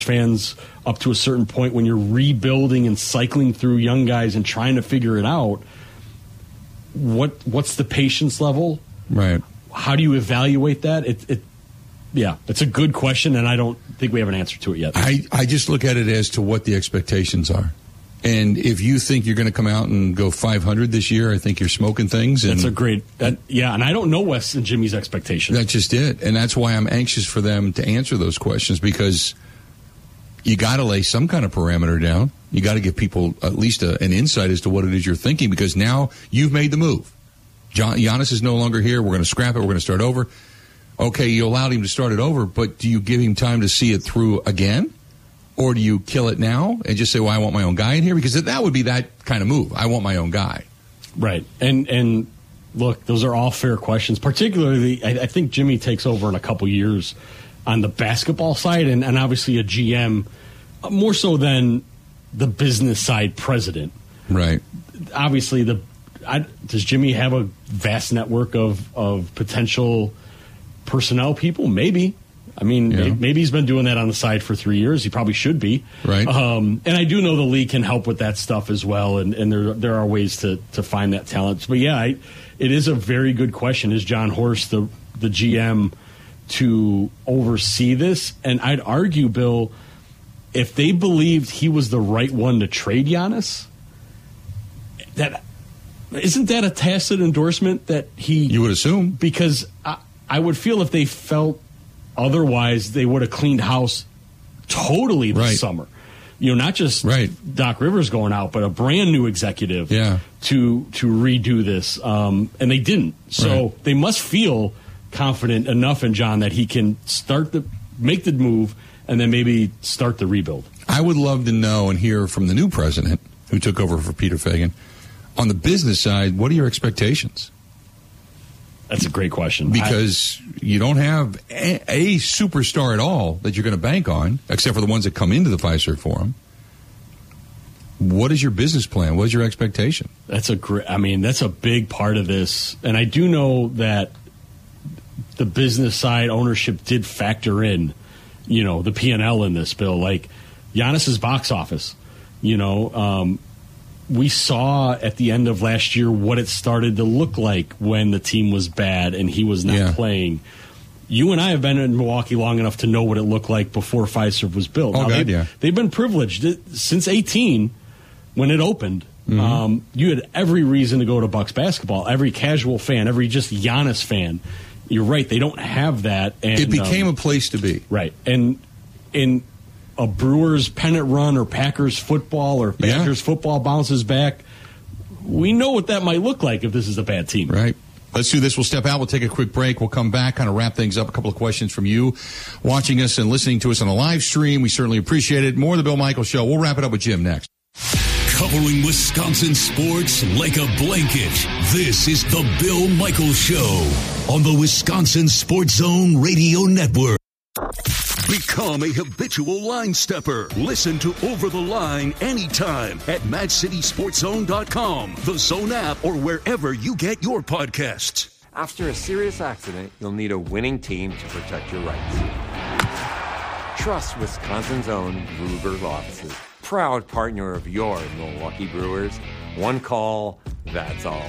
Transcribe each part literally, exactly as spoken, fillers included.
fans up to a certain point when you're rebuilding and cycling through young guys and trying to figure it out. What what's the patience level? Right. How do you evaluate that? It, it yeah, it's a good question, and I don't think we have an answer to it yet. I, I just look at it as to what the expectations are. And if you think you're going to come out and go five hundred this year, I think you're smoking things. And that's a great, that, yeah, and I don't know Wes and Jimmy's expectations. That's just it. And that's why I'm anxious for them to answer those questions, because you got to lay some kind of parameter down. You got to give people at least a, an insight as to what it is you're thinking, because now you've made the move. John, Giannis is no longer here. We're going to scrap it. We're going to start over. Okay, you allowed him to start it over, but do you give him time to see it through again? Or do you kill it now and just say, well, I want my own guy in here? Because that would be that kind of move. I want my own guy. Right. And, and look, those are all fair questions. Particularly, I, I think Jimmy takes over in a couple years on the basketball side, and, and obviously a G M, more so than the business side president. Right. Obviously, the I, does Jimmy have a vast network of, of potential personnel people? Maybe. I mean, yeah. maybe he's been doing that on the side for three years. He probably should be. Right. Um, and I do know the league can help with that stuff as well, and, and there there are ways to, to find that talent. But, yeah, I, it is a very good question. Is John Horst the, the G M to oversee this? And I'd argue, Bill, if they believed he was the right one to trade Giannis, that isn't that a tacit endorsement that he... You would assume. Because I, I would feel if they felt otherwise, they would have cleaned house totally this right. summer. You know, not just right. Doc Rivers going out, but a brand new executive yeah. to to redo this. Um, and they didn't. So right. they must feel confident enough in John that he can start the make the move and then maybe start the rebuild. I would love to know and hear from the new president who took over for Peter Feigin. On the business side, what are your expectations? That's a great question. Because I, you don't have a, a superstar at all that you're going to bank on, except for the ones that come into the Fiserv Forum. What is your business plan? What is your expectation? That's a great, I mean, that's a big part of this. And I do know that the business side ownership did factor in, you know, the P and L in this, Bill. Like Giannis's box office, you know, um, we saw at the end of last year what it started to look like when the team was bad and he was not yeah. playing. You and I have been in Milwaukee long enough to know what it looked like before Fiserv was built. Oh, now, God, they've, yeah. they've been privileged since eighteen when it opened. Mm-hmm. Um, you had every reason to go to Bucks basketball. Every casual fan, every just Giannis fan. You're right. They don't have that. And, it became um, a place to be. Right. And in a Brewers pennant run or Packers football or Badgers yeah. football bounces back, we know what that might look like if this is a bad team. Right. Let's do this. We'll step out. We'll take a quick break. We'll come back, kind of wrap things up. A couple of questions from you watching us and listening to us on the live stream. We certainly appreciate it. More of the Bill Michaels Show. We'll wrap it up with Jim next. Covering Wisconsin sports like a blanket. This is the Bill Michaels Show on the Wisconsin Sports Zone Radio Network. Become a habitual line stepper. Listen to Over the Line anytime at Mad City Sports Zone dot com, the Zone app, or wherever you get your podcasts. After a serious accident, you'll need a winning team to protect your rights. Trust Wisconsin's own Ruger Law Offices. Proud partner of your Milwaukee Brewers. One call, that's all.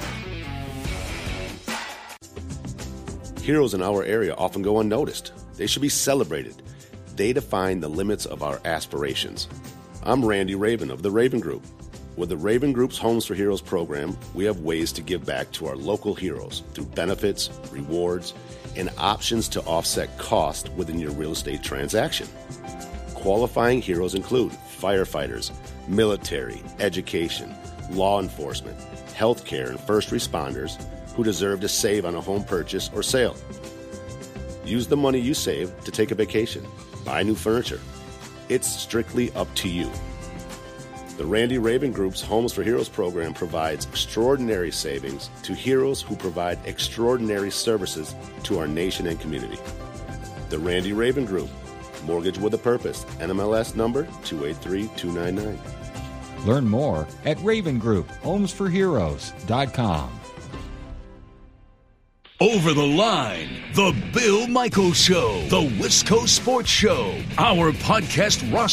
Heroes in our area often go unnoticed. They should be celebrated. They define the limits of our aspirations. I'm Randy Raven of the Raven Group. With the Raven Group's Homes for Heroes program, we have ways to give back to our local heroes through benefits, rewards, and options to offset cost within your real estate transaction. Qualifying heroes include firefighters, military, education, law enforcement, healthcare, and first responders who deserve to save on a home purchase or sale. Use the money you save to take a vacation, buy new furniture. It's strictly up to you. The Randy Raven Group's Homes for Heroes program provides extraordinary savings to heroes who provide extraordinary services to our nation and community. The Randy Raven Group, mortgage with a purpose, N M L S number two eight three two nine nine. Learn more at Raven Group Homes for Heroes dot com. Over the Line, The Bill Michaels Show, The Wisco Sports Show, our podcast roster.